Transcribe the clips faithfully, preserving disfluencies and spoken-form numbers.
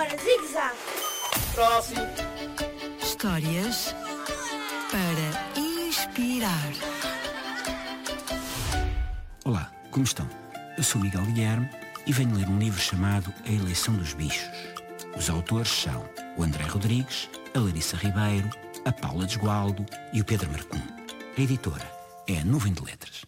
hora zig-zag. Próximo. Histórias para inspirar. Olá, como estão? Eu sou Miguel Guilherme e venho ler um livro chamado A Eleição dos Bichos. Os autores são o André Rodrigues, a Larissa Ribeiro, a Paula Desgualdo e o Pedro Marcum. A editora é a Nuvem de Letras.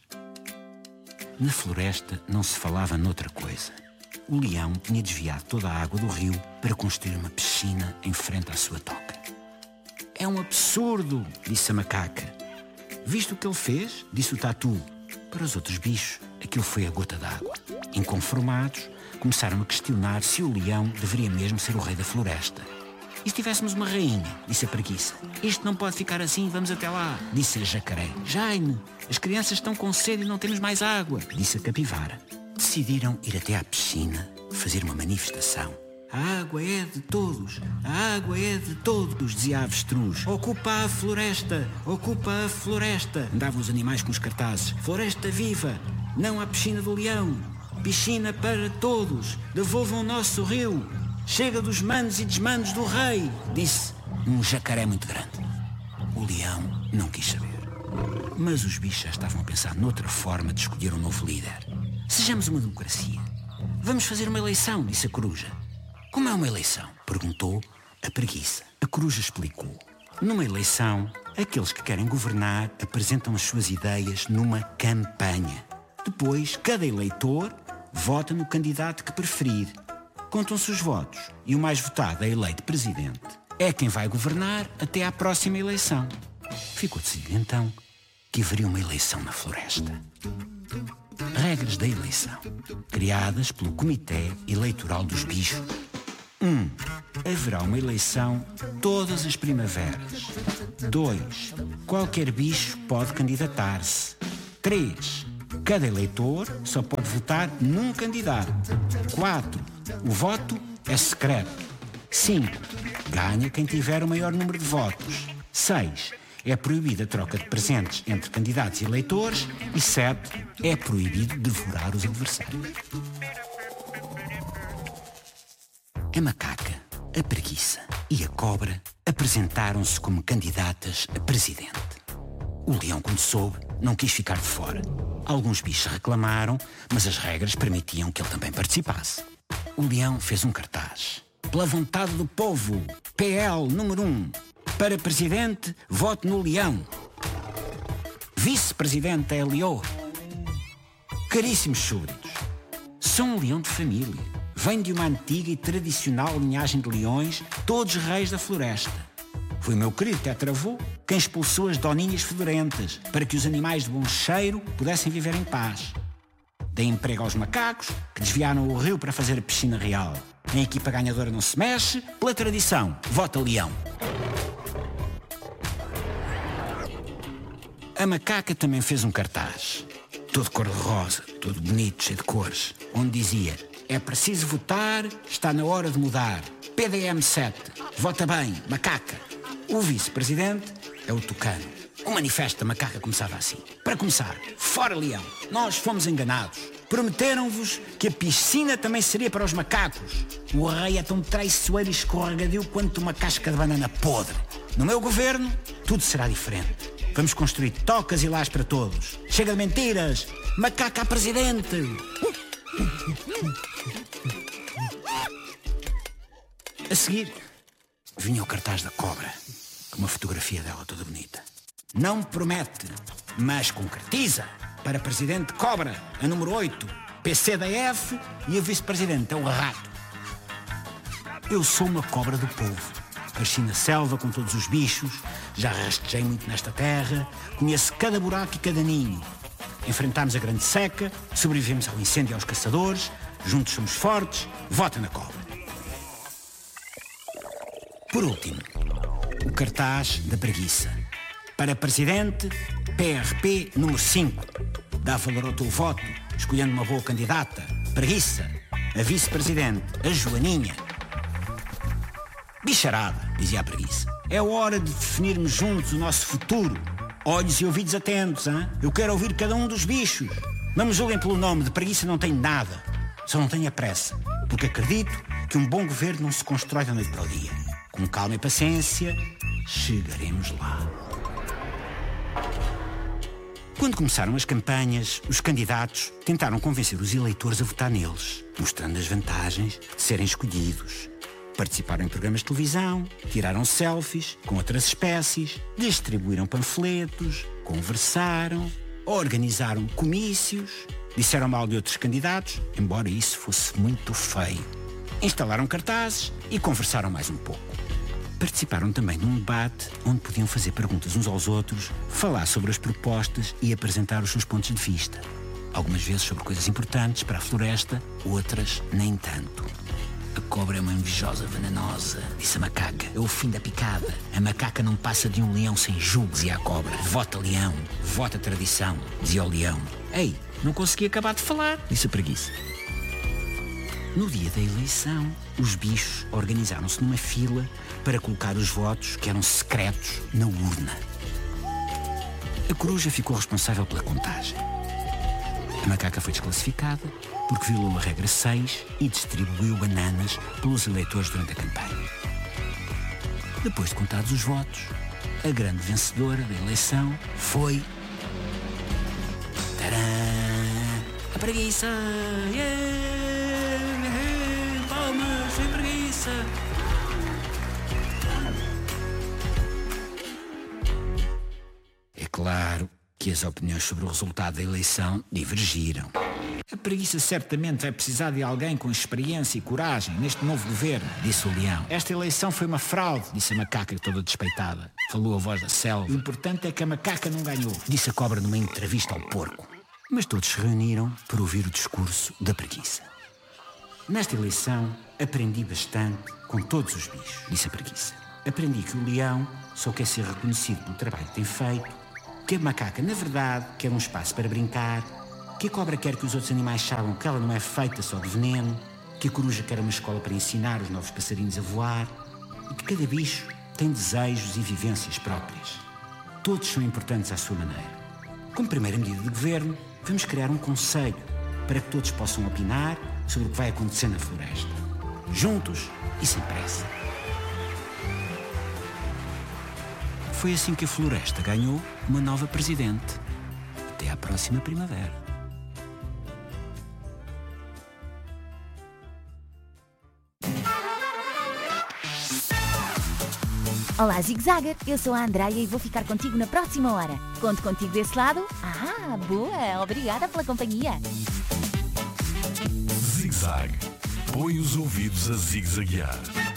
Na floresta não se falava noutra coisa. O leão tinha desviado toda a água do rio para construir uma piscina em frente à sua toca. É um absurdo, disse a macaca. Visto o que ele fez, disse o tatu. Para os outros bichos, aquilo foi a gota d'água. Inconformados, começaram a questionar se o leão deveria mesmo ser o rei da floresta. E se tivéssemos uma rainha, disse a preguiça. Isto não pode ficar assim, vamos até lá, disse a jacaré. Jaime, as crianças estão com sede e não temos mais água, disse a capivara. Decidiram ir até à piscina, fazer uma manifestação. A água é de todos, a água é de todos, dizia a avestruz. Ocupa a floresta, ocupa a floresta. Andavam os animais com os cartazes. Floresta viva, não à piscina do leão. Piscina para todos, devolvam o nosso rio. Chega dos manos e desmanos do rei, disse um jacaré muito grande. O leão não quis saber. Mas os bichos já estavam a pensar noutra forma de escolher um novo líder. Sejamos uma democracia. Vamos fazer uma eleição, disse a coruja. Como é uma eleição? Perguntou a preguiça. A coruja explicou. Numa eleição, aqueles que querem governar apresentam as suas ideias numa campanha. Depois, cada eleitor vota no candidato que preferir. Contam-se os votos e o mais votado é eleito presidente. É quem vai governar até à próxima eleição. Ficou decidido então que haveria uma eleição na floresta. Regras da eleição, criadas pelo Comitê Eleitoral dos Bichos. um. Haverá uma eleição todas as primaveras. dois. Qualquer bicho pode candidatar-se. três. Cada eleitor só pode votar num candidato. quatro. O voto é secreto. cinco. Ganha quem tiver o maior número de votos. seis. É proibida a troca de presentes entre candidatos e eleitores. E sete. É proibido devorar os adversários. A macaca, a preguiça e a cobra apresentaram-se como candidatas a presidente. O leão, quando soube, não quis ficar de fora. Alguns bichos reclamaram, mas as regras permitiam que ele também participasse. O leão fez um cartaz. Pela vontade do povo, P L número um. Para presidente, vote no leão. Vice-presidente é L O. Caríssimos súditos, sou um leão de família. Venho de uma antiga e tradicional linhagem de leões, todos reis da floresta. Foi o meu querido tetravô quem expulsou as doninhas fedorentas para que os animais de bom cheiro pudessem viver em paz. Dei emprego aos macacos, que desviaram o rio para fazer a piscina real. A equipa ganhadora não se mexe, pela tradição, vota leão. A macaca também fez um cartaz, todo cor-de-rosa, todo bonito, cheio de cores, onde dizia: é preciso votar, está na hora de mudar. P D M sete, vota bem, macaca. O vice-presidente é o tucano. O manifesto da macaca começava assim. Para começar, fora leão, nós fomos enganados. Prometeram-vos que a piscina também seria para os macacos. O rei é tão traiçoeiro e escorregadio quanto uma casca de banana podre. No meu governo, tudo será diferente. Vamos construir tocas e lares para todos. Chega de mentiras. Macaca a presidente. A seguir, vinha o cartaz da cobra, com uma fotografia dela toda bonita. Não promete, mas concretiza. Para presidente, cobra, a número oito, P C da F, e a vice-presidente é o rato. Eu sou uma cobra do povo. Cresci na selva com todos os bichos, já rastejei muito nesta terra, conheço cada buraco e cada ninho. Enfrentámos a grande seca, sobrevivemos ao incêndio e aos caçadores, juntos somos fortes, vota na cobra. Por último, o cartaz da preguiça. Para presidente, P R P número cinco. Dá valor ao teu voto, escolhendo uma boa candidata. Preguiça. A vice-presidente, a Joaninha. Bicharada, dizia a preguiça. É hora de definirmos juntos o nosso futuro. Olhos e ouvidos atentos, hein? Eu quero ouvir cada um dos bichos. Não me julguem pelo nome, de preguiça não tenho nada. Só não tenho a pressa. porque acredito que um bom governo não se constrói da noite para o dia. Com calma e paciência, chegaremos lá. Quando começaram as campanhas, os candidatos tentaram convencer os eleitores a votar neles, mostrando as vantagens de serem escolhidos. Participaram em programas de televisão, tiraram selfies com outras espécies, distribuíram panfletos, conversaram, organizaram comícios, disseram mal de outros candidatos, embora isso fosse muito feio. Instalaram cartazes e conversaram mais um pouco. Participaram também num debate onde podiam fazer perguntas uns aos outros, falar sobre as propostas e apresentar os seus pontos de vista. Algumas vezes sobre coisas importantes para a floresta, outras nem tanto. A cobra é uma invejosa venenosa, disse a macaca. É o fim da picada. A macaca não passa de um leão sem jugo, dizia a cobra. Vota leão, vota tradição, dizia o leão. Ei, não consegui acabar de falar, disse a preguiça. No dia da eleição, os bichos organizaram-se numa fila para colocar os votos, que eram secretos, na urna. A coruja ficou responsável pela contagem. A macaca foi desclassificada porque violou a regra seis e distribuiu bananas pelos eleitores durante a campanha. Depois de contados os votos, a grande vencedora da eleição foi... Tcharam! A preguiça! Yeah! Palmas, sem preguiça! É claro que as opiniões sobre o resultado da eleição divergiram. A preguiça certamente vai precisar de alguém com experiência e coragem neste novo governo, disse o leão. Esta eleição foi uma fraude, disse a macaca toda despeitada. Falou a voz da selva. O importante é que a macaca não ganhou, disse a cobra numa entrevista ao porco. Mas todos se reuniram para ouvir o discurso da preguiça. Nesta eleição, aprendi bastante com todos os bichos, disse a preguiça. Aprendi que o leão só quer ser reconhecido pelo trabalho que tem feito, que a macaca, na verdade, quer um espaço para brincar, que a cobra quer que os outros animais saibam que ela não é feita só de veneno, que a coruja quer uma escola para ensinar os novos passarinhos a voar e que cada bicho tem desejos e vivências próprias. Todos são importantes à sua maneira. Como primeira medida de governo, vamos criar um conselho para que todos possam opinar sobre o que vai acontecer na floresta, juntos e sem pressa. Foi assim que a floresta ganhou uma nova presidente. Até à próxima primavera. Olá, Zig-Zagger. Eu sou a Andreia e vou ficar contigo na próxima hora. Conto contigo desse lado? Ah, boa! Obrigada pela companhia. Zig-Zag. Põe os ouvidos a zigue-zaguear.